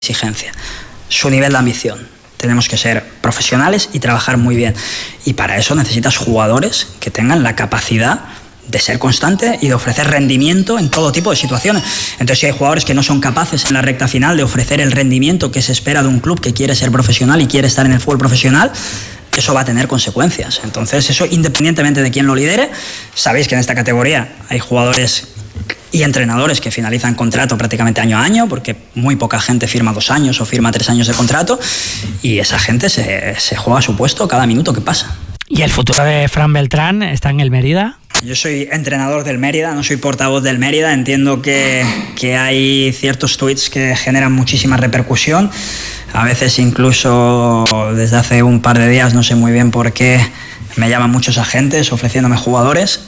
exigencia, su nivel de ambición. Tenemos que ser profesionales y trabajar muy bien. Y para eso necesitas jugadores que tengan la capacidad de ser constante y de ofrecer rendimiento en todo tipo de situaciones. Entonces, si hay jugadores que no son capaces en la recta final de ofrecer el rendimiento que se espera de un club que quiere ser profesional y quiere estar en el fútbol profesional, eso va a tener consecuencias. Entonces, eso independientemente de quién lo lidere, sabéis que en esta categoría hay jugadores y entrenadores que finalizan contrato prácticamente año a año, porque muy poca gente firma 2 años o firma 3 años de contrato, y esa gente se juega su puesto cada minuto que pasa. ¿Y el futuro de Fran Beltrán está en el Mérida? Yo soy entrenador del Mérida, no soy portavoz del Mérida. Entiendo que hay ciertos tuits que generan muchísima repercusión. A veces incluso desde hace un par de días, no sé muy bien por qué, me llaman muchos agentes ofreciéndome jugadores.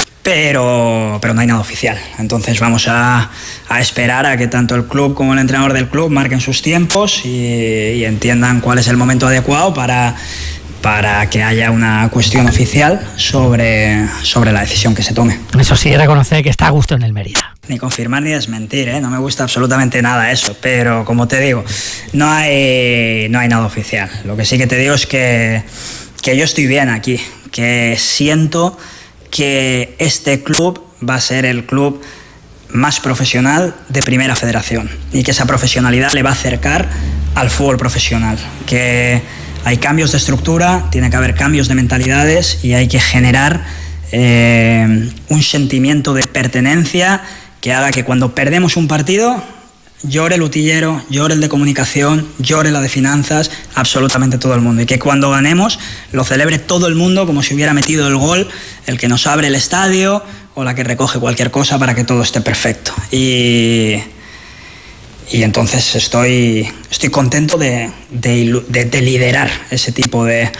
Pero no hay nada oficial. Entonces vamos a esperar a que tanto el club como el entrenador del club marquen sus tiempos y entiendan cuál es el momento adecuado para que haya una cuestión oficial sobre la decisión que se tome. Eso sí, reconocer que está a gusto en el Mérida. Ni confirmar ni desmentir, ¿eh? No me gusta absolutamente nada eso, pero como te digo, no hay nada oficial. Lo que sí que te digo es que yo estoy bien aquí, que siento que este club va a ser el club más profesional de Primera Federación y que esa profesionalidad le va a acercar al fútbol profesional, que hay cambios de estructura, tiene que haber cambios de mentalidades y hay que generar un sentimiento de pertenencia que haga que cuando perdemos un partido llore el utillero, llore el de comunicación, llore la de finanzas, absolutamente todo el mundo. Y que cuando ganemos lo celebre todo el mundo como si hubiera metido el gol, el que nos abre el estadio o la que recoge cualquier cosa para que todo esté perfecto. Y entonces estoy contento de liderar ese tipo de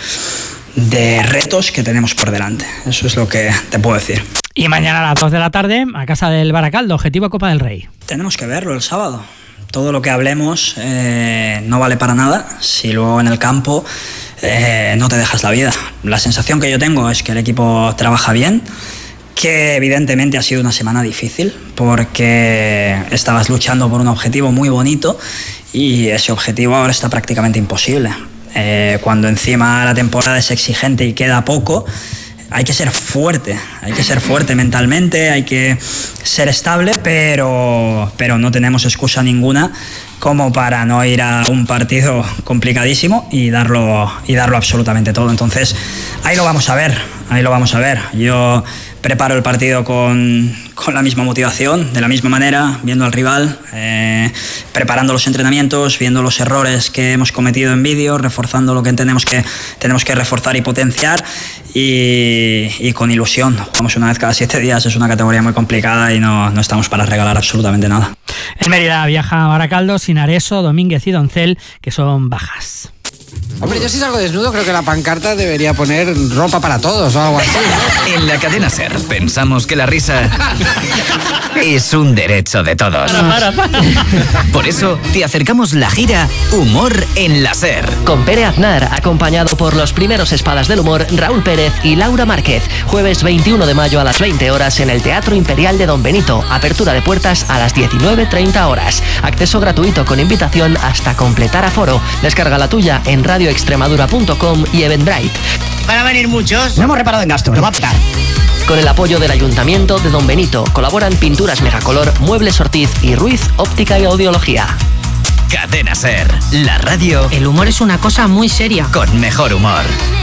retos que tenemos por delante. Eso es lo que te puedo decir. Y mañana a las 2 de la tarde, a casa del Baracaldo, objetivo Copa del Rey. Tenemos que verlo el sábado. Todo lo que hablemos no vale para nada si luego en el campo no te dejas la vida. La sensación que yo tengo es que el equipo trabaja bien, que evidentemente ha sido una semana difícil porque estabas luchando por un objetivo muy bonito y ese objetivo ahora está prácticamente imposible. Cuando encima la temporada es exigente y queda poco, hay que ser fuerte mentalmente, hay que ser estable, pero no tenemos excusa ninguna como para no ir a un partido complicadísimo y darlo absolutamente todo. Entonces, ahí lo vamos a ver. Yo preparo el partido con la misma motivación, de la misma manera, viendo al rival, preparando los entrenamientos, viendo los errores que hemos cometido en vídeo, reforzando lo que tenemos que reforzar y potenciar y con ilusión. Jugamos una vez cada 7 días, es una categoría muy complicada y no estamos para regalar absolutamente nada. El Mérida viaja a Baracaldo sin Areso, Domínguez y Doncel, que son bajas. Hombre, yo si salgo desnudo creo que la pancarta debería poner ropa para todos o algo así, ¿no? En la cadena SER pensamos que la risa es un derecho de todos. Para. Por eso te acercamos la gira Humor en la SER. Con Pere Aznar, acompañado por los primeros espadas del humor, Raúl Pérez y Laura Márquez. Jueves 21 de mayo a las 20 horas en el Teatro Imperial de Don Benito. Apertura de puertas a las 19:30 horas. Acceso gratuito con invitación hasta completar aforo. Descarga la tuya en radioextremadura.com y Eventbrite. ¿Van a venir muchos? No hemos reparado en gasto, lo va a petar. Con el apoyo del Ayuntamiento de Don Benito colaboran Pinturas Megacolor, Muebles Ortiz y Ruiz Óptica y Audiología. Cadena SER, la radio El humor es una cosa muy seria. con mejor humor.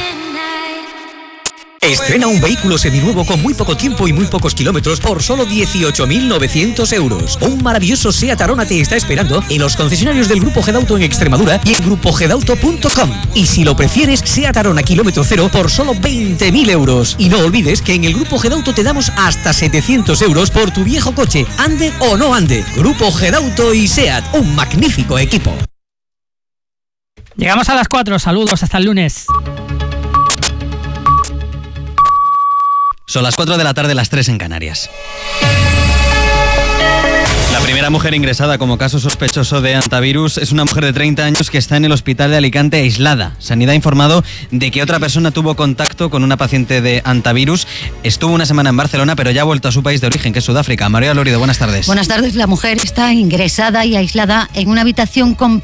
Estrena un vehículo seminuevo con muy poco tiempo y muy pocos kilómetros por solo 18.900 euros. Un maravilloso Seat Arona te está esperando en los concesionarios del Grupo Gedauto en Extremadura y en grupogedauto.com. Y si lo prefieres, Seat Arona kilómetro cero por solo 20.000 euros. Y no olvides que en el Grupo Gedauto te damos hasta 700 euros por tu viejo coche, ande o no ande. Grupo Gedauto y Seat, un magnífico equipo. Llegamos a las 4, saludos, hasta el lunes. Son las 4 de la tarde, las 3 en Canarias. La primera mujer ingresada como caso sospechoso de hantavirus es una mujer de 30 años que está en el hospital de Alicante aislada. Sanidad ha informado de que otra persona tuvo contacto con una paciente de hantavirus. Estuvo una semana en Barcelona, pero ya ha vuelto a su país de origen, que es Sudáfrica. María Lorido, buenas tardes. Buenas tardes. La mujer está ingresada y aislada en una habitación con